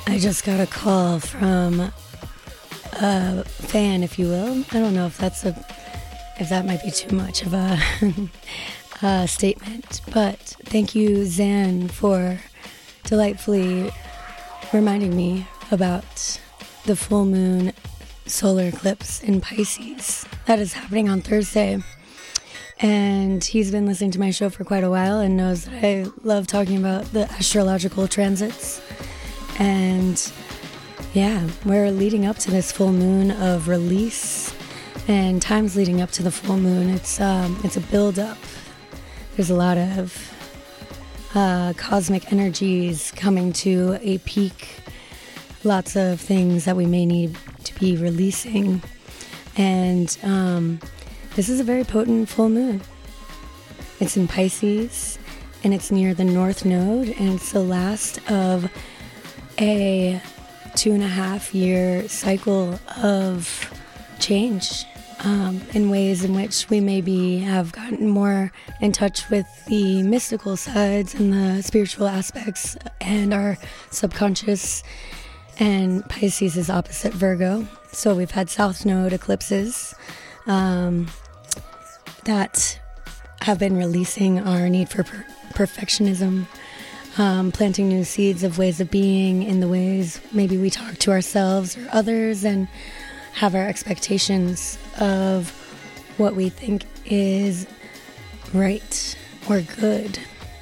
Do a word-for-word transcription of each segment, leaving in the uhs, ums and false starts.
I just got a call from a fan, if you will. I don't know if that's a, if that might be too much of a, a statement, but thank you, Zan, for delightfully reminding me about the full moon solar eclipse in Pisces that is happening on Thursday. And he's been listening to my show for quite a while and knows that I love talking about the astrological transits. And yeah, we're leading up to this full moon of release, and times leading up to the full moon. It's um, it's a build-up. There's a lot of uh, cosmic energies coming to a peak. Lots of things that we may need to be releasing, and um, this is a very potent full moon. It's in Pisces, and it's near the North Node, and it's the last of a two and a half year cycle of change um, in ways in which we maybe have gotten more in touch with the mystical sides and the spiritual aspects and our subconscious. And Pisces is opposite Virgo. So we've had South Node eclipses um, that have been releasing our need for per- perfectionism, um, planting new seeds of ways of being in the ways maybe we talk to ourselves or others, and have our expectations of what we think is right or good.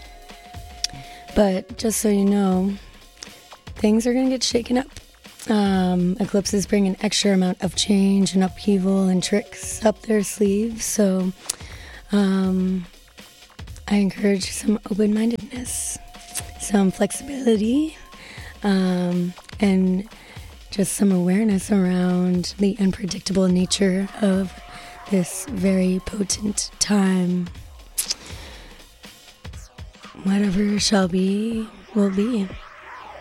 But just so you know, things are going to get shaken up. Um, eclipses bring an extra amount of change and upheaval and tricks up their sleeves. So um, I encourage some open-mindedness, some flexibility, um, and just some awareness around the unpredictable nature of this very potent time. Whatever shall be, will be.